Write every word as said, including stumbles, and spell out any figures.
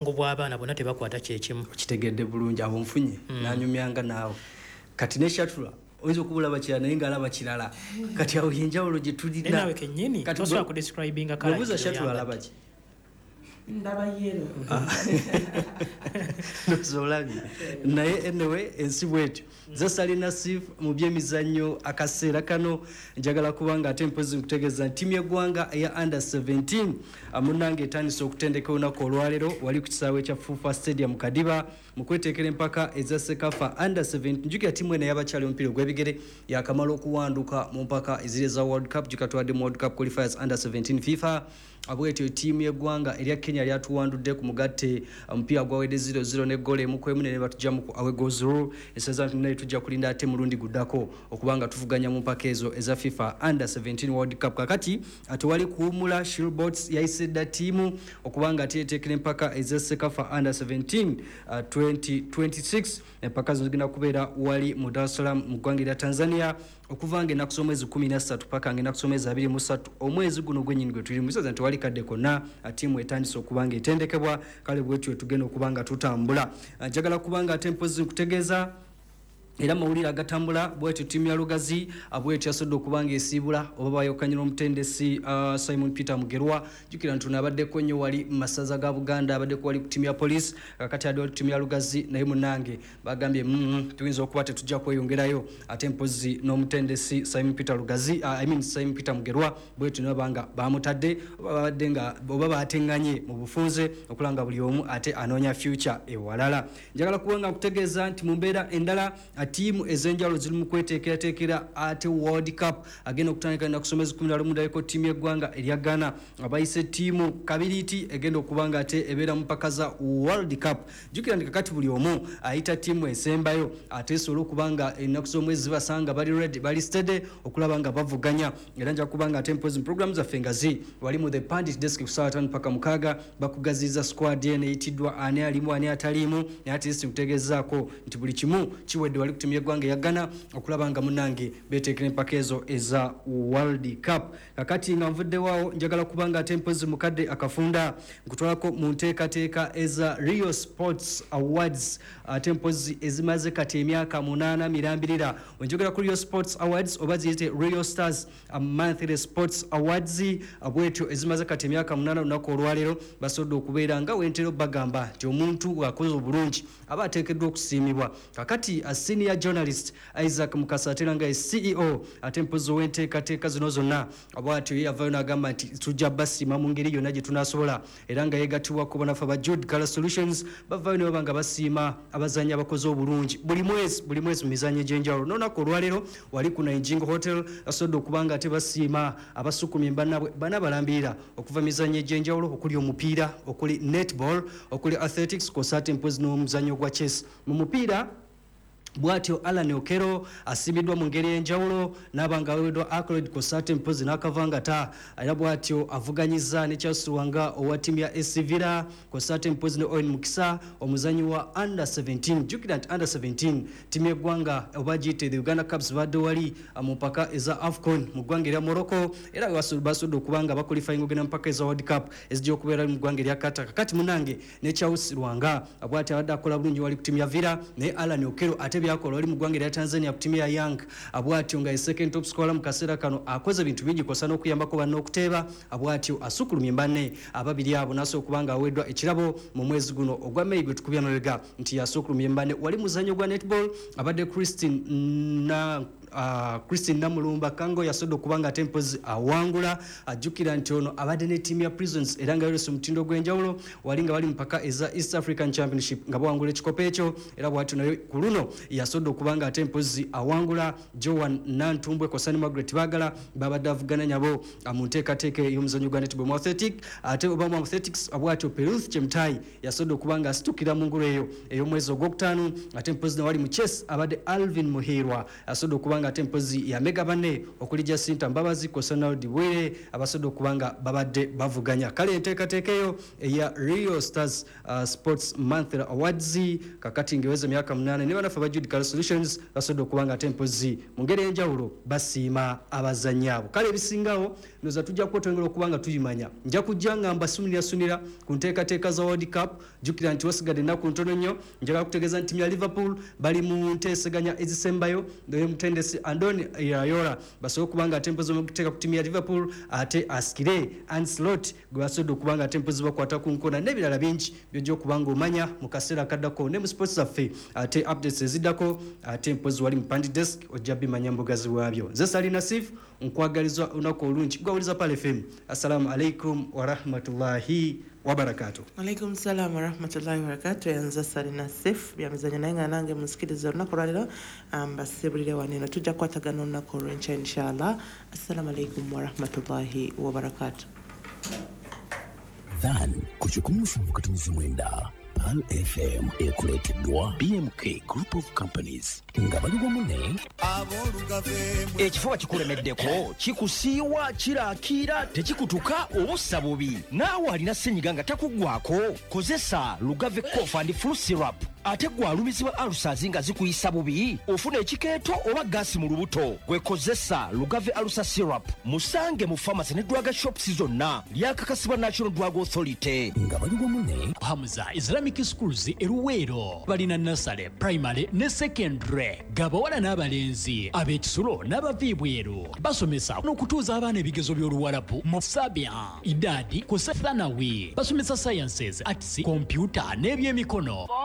obwongo bw'abaana bonna tebakwata kyekimu. Kitegedde bulungi abo nfunye mm. nanyumyanga naawe kati ne shatula oyinza okubulaba kirala naye ng'alaba kirala kati awo yenjawulo gye tulina nawe kennyini tosobola kudescribinga kala obuuza shatula alaba ki ndaba yero nozolabi naye anyway ensi bwetyo zasali nasif mu byemizannyo akaseera kano njagala kubanga ate mpozi nkutegeeza ttiimu y'eggwanga eya under seventeen amunange etandise okutendeka olunaku olwaleero wali ku kisaawe kya Fufa Stadium Kadiba mu kweteekera empaka eza Sekafa under seventeen njukira ttiimu eno y'abakyali omupiira ogw'ebigere yakamala okuwanduka mu mpaka eziri eza World Cup gikatwadde mu World Cup qualifiers under seventeen FIFA abwetyo ttiimu y'eggwanga erya Kenya lyatuwandudde ku mugatte omupiira gwawedde zero zero ne goal emu kwemu ne batujjamu ku away goals rule esaza naye tujja kulinda ate mulundi guddako okubanga tuvuganya mu mpaka ezo eza FIFA under seventeen World Cup kakati ate wali kuwumula Shillbots yayisedda ttiimu okubanga ate yeteekera empaka eza Sekafa under seventeen uh, twenty twenty-six empaka zino zigenda kubeera wali mu Dar es Salaam mu ggwanga erya Tanzania okuvanga ennaku z'omwezi kumi na ssatu paka ng'ennaku z'omwezi abiri mu ssatu omwezi guno gwennyini gwe tuli musaza nti wali kadde konna ttiimu etandise okubanga etendekebwa kale bwetyo tugenda okubanga tutambula njagala kubanga ate mpozi nkutegeeza era mawulire agatambula bwetyo ttiimu ya Lugazi abwetyo yasobodde okubanga esiibula oba bayokanyira omutendesi uh, Simon Peter Mugerwa jukira nti abaddeko nnyo wali mu masaza ga Buganda abaddeko wali ku ttiimu ya police kakati ade wali ttiimu ya Lugazi naye munange bagambye mm, tuyinza okuba tetujja kweyongerayo ate mpozi n'omutendesi Simon Peter Lugazi uh, I mean Simon Peter Mugerwa bwetyo nabanga bamutadde oba babadde nga oba baatenganye mu bufunze okulanga buli omu ate anoonya future ewalala njagala kubanga kutegeeza nti mu mbeera endala tiimu ezenjalo ziri mu kweteekerateekera ate World Cup agenda okutandika na kusomeza kumi na lumu ndaliko ttiimu y'eggwanga erya Ghana abayise ttiimu kabiriti egenda okubanga ate ebeera mu mpaka za World Cup jukira ndi kakati buli omu ayita ttiimu esembayo ate esobola okubanga ennaku z'omwezi zibasanga bali ready bali steady okulaba nga bavuganya era nja kubanga ate mpozi program zaffe nga zi wali mu the pandit desk ku ssaawa ttaano paka mukaaga bakugaziza squad eno eyitiddwa ani alimu ani atalimu naye ate isi kutegeezaako nti buli kimu kiwedde wali ttiimu y'eggwanga ya Ghana okulaba nga munnange beeteekera empaka ezo eza World Cup kakati nga nvuddewaawo njagala kubanga ate mpozi mukadde akafunda nkutwalako mu nteekateeka eza Rio Sports Awards ate mpozi ezimaze kati emyaka munaana mirambirira wenjogera ku Rio Sports Awards oba ziyite Rio Stars Monthly Sports Awards bwetyo ezimaze kati emyaka munaana lunaku olwaleero basobodde okubeera nga wentero bagamba nti omuntu bw'akoze obulungi aba ateekeddwa okusiimibwa kakati senior journalist Isaac Mukasa atera nga C E O ate mpozi w'enteekateeka zino zonna abwatyo ye yavaayo n'agamba nti tujja basiima mu ngeri yonna gye tunasobola era nga yeegattibwako banafu aba Jude Color Solutions bavaayo ne baba nga basiima abazannyi abakoze obulungi buli mwezi buli mwezi mu mizannyo egy'enjawulo n'olunaku olwaleero wali ku Nainjingo Hotel asobodde okubanga ate basiima abasukumye bannabwe bana balambirira okuva mizannyo egy'enjawulo okuli omupiira okuli netball okuli athletics kw'ossa ate mpozi n'omuzannyo gwa chess mu mupiira bwatyo Alan Okero asibiddwa mu ngeri y'enjawulo n'abanga aweddwa accolade ku sate mpozi n'akavangata era bwatyo avuganyiza ne kyasuwanga owa ttiimu ya A C Villa ku sate mpozi ne Owen Mukisa omuzanyi wa under seventeen jukira nti under seventeen ttiimu y'eggwanga oba giyite the Uganda Cubs badde wali mu mpaka eza AFCON mu ggwanga erya Morocco era basobodde okubanga baqualifying ogenda mpaka eza World Cup ezijja okubeera mu ggwanga erya Qatar kakati munange ne kyawusirwanga bwatyo abadde akola bulungi wali ku ttiimu ya Villa ne Alan Okero ate byakola wali mu ggwanga erya Tanzania ku ttiimu ya Young abwatyo nga second top scorer mu kaseera kano akoze bintu bingi kosa n'okuyambako banne okuteeba abwatyo asukulumye banne ababiri abo naso okubanga aweddwa ekirabo mu mwezi guno ogwa May gwe tukubya mabega nti yasukulumye banne wali muzannyo gwa netball abadde Christine na Uh, Christine Namulumba Kango yasodo kubanga tempos awangula ajukira nti ono abadde ne team ya Prisons era nga yose mutindo gwenjawulo walinga wali mpaka eza East African Championship nga bwangula ekikopo ekyo era bwatu nayo kuluno yasodo kubanga tempos awangula Joan Nantumbwe Kosani Margaret Bagala babadde avugana nyabo amunteka teke y'omuzannyo gwa netball athletic ate obamu athletics abwatu Peruth Chemtai yasodo kubanga situkira mu ngulu eyo eyo mwezi ogwokutano ate tempos ne wali mu chess abadde Alvin Muhirwa yasodo kubanga okubanga tempozi ya mega bane okuli Jacinta Mbabazi Kosonald Bwere abasodo okubanga babadde bavuganya kale enteekateekeyo eya Rio Stars uh, Sports Monthly Awards kakati ngeweza myaka munane ne banafa ba Judical Solutions basodo okubanga tempozi mu ngeri enjawulo basiima abazanyaabo kale ebisingawo noza tujja kwetongera okubanga tuyimanya nja kujja ngamba sunira sunira ku nteekateeka za World Cup jukira nti wasigadde ennaku ntono nnyo njagala kutegeeza nti ya Liverpool bali mu nteeseganya ezisembayo ndoye mutendesi Andoni Iraola basobola okubanga tempozi mu kuteeka ku timu ya Liverpool ate askire Ancelotti gwe basobola okubanga tempozi bakwata ku nkona n'ebirala bingi byojja okubanga omanya mu kaseera kaddako ne mu sports affe ate updates eziddako tempozi wali mu pandi desk ojja bimanya mbugazi waabyo nze Sali Nasif nkwagalizwa unako olungi gwawuliza pale F M. Assalamu alaikum wa rahmatullahi wa barakatuh. Alaikum salam wa rahmatullahi wa barakatuh. Yanza Sali Nasif byamizanya naye nange musikiriza unako lwaliro mbasibulire waneno tujja kwatagana unako olwencha inshallah. Assalamu alaikum wa rahmatullahi wa barakatuh. Then kuchukua mfumukatumizi mwenda Pal F M ekuleteddwa B M K Group of Companies nga bali bamune ekifuba kikulemeddeko kikusiiwa kiraakira tekikutuka obussa bubi naawe alina ssenyiga nga takuggwako kozesa Lugave Cough and Flu Syrup ate gwalumizibwa alusazi nga zikuyisa bubi ofuna ekikeeto oba gaasi mu lubuto gwekozesa Lugave Alusa Syrup musange mu pharmacy ne drug shops zonna lyakakasibwa National Drug Authority nga bali bamune Hamza Islamic Schools eruweero balina nursery primary ne secondary gabawala n'abalenzi ab'ekisulo n'abaviibweru basomesa n'okutuuza abaana ebigezo by'oluwalabu mu Sabia idadi ku Thanawi basomesa sciences arts computer n'ebyemikono